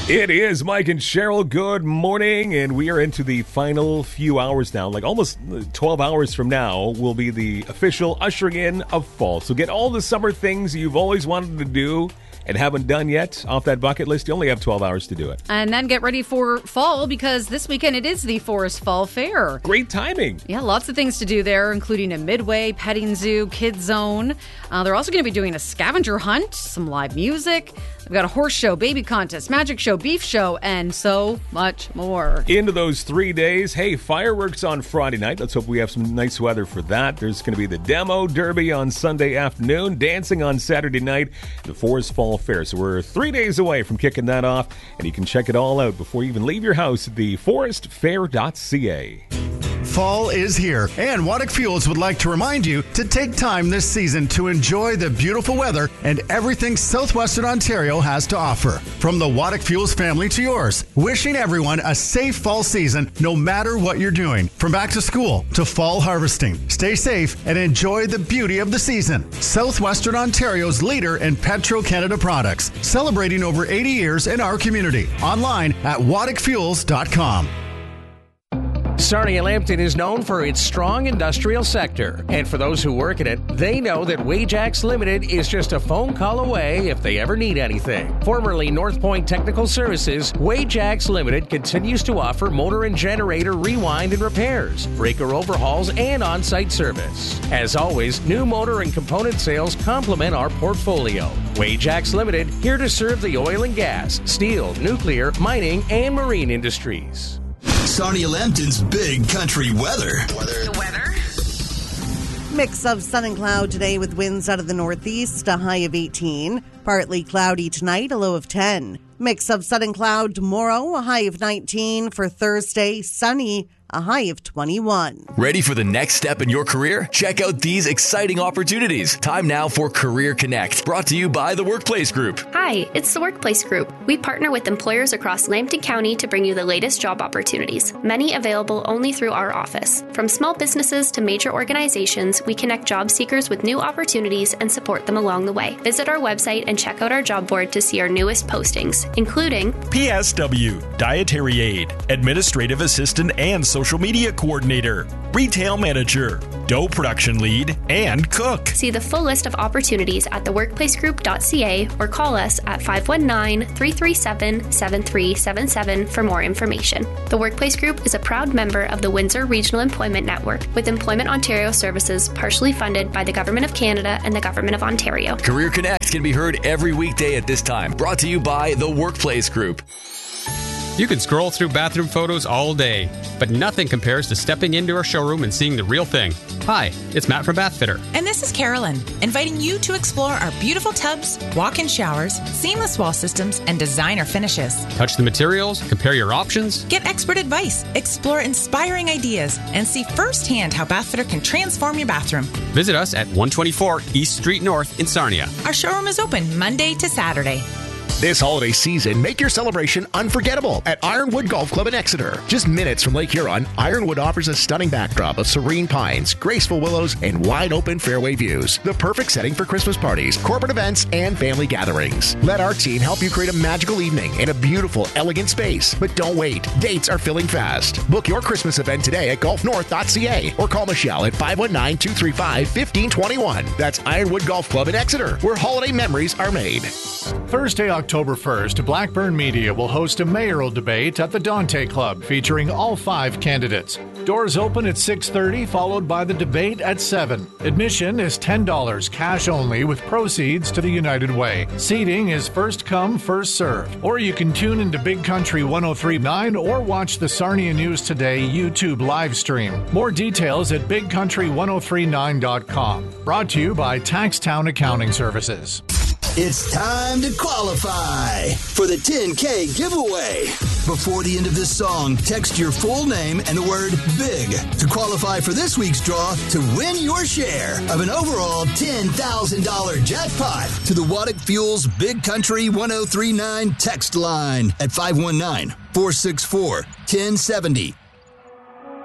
It is Mike and Cheryl. Good morning, and we are into the final few hours now. Like almost 12 hours from now will be the official ushering in of fall. So get all the summer things you've always wanted to do and haven't done yet off that bucket list. You only have 12 hours to do it. And then get ready for fall, because this weekend it is the Forest Fall Fair. Great timing. Yeah, lots of things to do there, including a midway, petting zoo, kids zone. They're also going to be doing a scavenger hunt, some live music. They've got a horse show, baby contest, magic show, beef show, and so much more. Into those 3 days. Hey, fireworks on Friday night. Let's hope we have some nice weather for that. There's going to be the demo derby on Sunday afternoon, dancing on Saturday night, the Forest Fall Fair. So we're 3 days away from kicking that off, and you can check it all out before you even leave your house at the forestfair.ca. Fall is here, and Waddick Fuels would like to remind you to take time this season to enjoy the beautiful weather and everything Southwestern Ontario has to offer. From the Waddick Fuels family to yours, wishing everyone a safe fall season no matter what you're doing. From back to school to fall harvesting, stay safe and enjoy the beauty of the season. Southwestern Ontario's leader in Petro-Canada products, celebrating over 80 years in our community. Online at waddickfuels.com. Sarnia Lambton is known for its strong industrial sector. And for those who work in it, they know that Wajax Limited is just a phone call away if they ever need anything. Formerly North Point Technical Services, Wajax Limited continues to offer motor and generator rewind and repairs, breaker overhauls, and on-site service. As always, new motor and component sales complement our portfolio. Wajax Limited, here to serve the oil and gas, steel, nuclear, mining, and marine industries. Sarnia Lambton's Big Country Weather. The weather? Mix of sun and cloud today with winds out of the northeast, a high of 18. Partly cloudy tonight, a low of 10. Mix of sun and cloud tomorrow, a high of 19. For Thursday, sunny, a high of 21. Ready for the next step in your career? Check out these exciting opportunities. Time now for Career Connect, brought to you by the Workplace Group. Hi, it's the Workplace Group. We partner with employers across Lambton County to bring you the latest job opportunities, many available only through our office. From small businesses to major organizations, we connect job seekers with new opportunities and support them along the way. Visit our website and check out our job board to see our newest postings, including PSW, Dietary Aid, Administrative Assistant and Social Media Coordinator, Retail Manager, Dough Production Lead, and Cook. See the full list of opportunities at theworkplacegroup.ca or call us at 519-337-7377 for more information. The Workplace Group is a proud member of the Windsor Regional Employment Network, with Employment Ontario services partially funded by the Government of Canada and the Government of Ontario. Career Connect can be heard every weekday at this time, brought to you by the Workplace Group. You can scroll through bathroom photos all day, but nothing compares to stepping into our showroom and seeing the real thing. Hi, it's Matt from Bathfitter. And this is Carolyn, inviting you to explore our beautiful tubs, walk-in showers, seamless wall systems, and designer finishes. Touch the materials, compare your options. Get expert advice, explore inspiring ideas, and see firsthand how Bathfitter can transform your bathroom. Visit us at 124 East Street North in Sarnia. Our showroom is open Monday to Saturday. This holiday season, make your celebration unforgettable at Ironwood Golf Club in Exeter. Just minutes from Lake Huron, Ironwood offers a stunning backdrop of serene pines, graceful willows, and wide-open fairway views. The perfect setting for Christmas parties, corporate events, and family gatherings. Let our team help you create a magical evening in a beautiful, elegant space. But don't wait. Dates are filling fast. Book your Christmas event today at golfnorth.ca or call Michelle at 519-235-1521. That's Ironwood Golf Club in Exeter, where holiday memories are made. Thursday, October 1st, Blackburn Media will host a mayoral debate at the Dante Club featuring all 5 candidates. Doors open at 6:30, followed by the debate at 7. Admission is $10, cash only, with proceeds to the United Way. Seating is first come, first served. Or you can tune into Big Country 103.9 or watch the Sarnia News Today YouTube live stream. More details at bigcountry1039.com. Brought to you by Taxtown Accounting Services. It's time to qualify for the 10K giveaway. Before the end of this song, text your full name and the word BIG to qualify for this week's draw to win your share of an overall $10,000 jackpot to the Waddick Fuels Big Country 1039 text line at 519-464-1070.